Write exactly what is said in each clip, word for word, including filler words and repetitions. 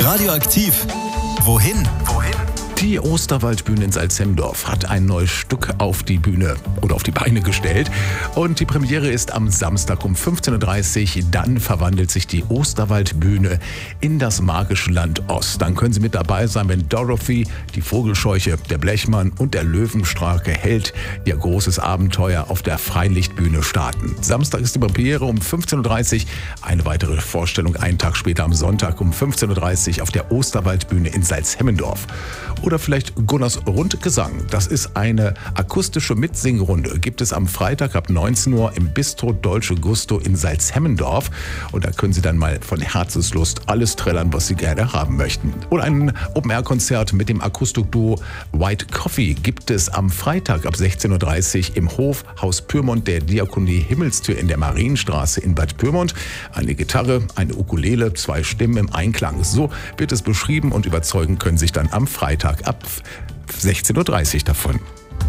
Radioaktiv. Wohin? Wohin? Die Osterwaldbühne in Salzhemdorf hat ein neues Stück auf die Bühne oder auf die Beine gestellt. Und die Premiere ist am Samstag um fünfzehn Uhr dreißig. Dann verwandelt sich die Osterwaldbühne in das magische Land Ost. Dann können Sie mit dabei sein, wenn Dorothy, die Vogelscheuche, der Blechmann und der löwenstarke Held ihr großes Abenteuer auf der Freilichtbühne starten. Samstag ist die Premiere um fünfzehn Uhr dreißig. Eine weitere Vorstellung einen Tag später am Sonntag um fünfzehn Uhr dreißig auf der Osterwaldbühne in Salzhemdorf. Oder vielleicht Gunnars Rundgesang. Das ist eine akustische Mitsingrunde. Gibt es am Freitag ab neunzehn Uhr im Bistro Dolce Gusto in Salzhemdorf. Und da können Sie dann mal von Herzenslust alles trällern, was Sie gerne haben möchten. Oder ein Open-Air-Konzert mit dem Akustikduo White Coffee gibt es am Freitag ab sechzehn Uhr dreißig im Hof Haus Pyrmont der Diakonie Himmelstür in der Marienstraße in Bad Pyrmont. Eine Gitarre, eine Ukulele, zwei Stimmen im Einklang. So wird es beschrieben und überzeugen können sich dann am Freitag ab sechzehn Uhr dreißig davon.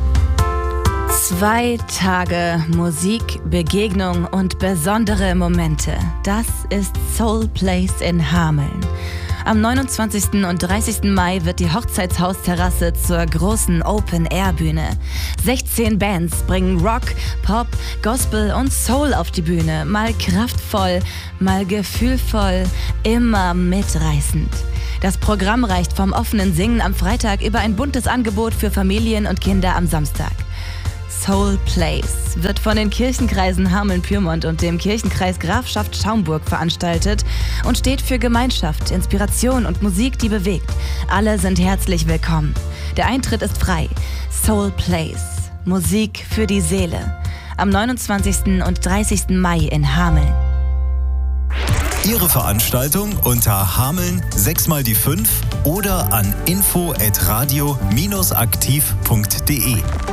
Zwei Tage Musik, Begegnung und besondere Momente. Das ist Soul Place in Hameln. Am neunundzwanzigsten und dreißigsten Mai wird die Hochzeitshausterrasse zur großen Open-Air-Bühne. sechzehn Bands bringen Rock, Pop, Gospel und Soul auf die Bühne. Mal kraftvoll, mal gefühlvoll, immer mitreißend. Das Programm reicht vom offenen Singen am Freitag über ein buntes Angebot für Familien und Kinder am Samstag. Soul Place wird von den Kirchenkreisen Hameln-Pyrmont und dem Kirchenkreis Grafschaft Schaumburg veranstaltet und steht für Gemeinschaft, Inspiration und Musik, die bewegt. Alle sind herzlich willkommen. Der Eintritt ist frei. Soul Place. Musik für die Seele. Am neunundzwanzigsten und dreißigsten Mai in Hameln. Ihre Veranstaltung unter Hameln sechs mal die fünf oder an info at radio aktiv punkt de.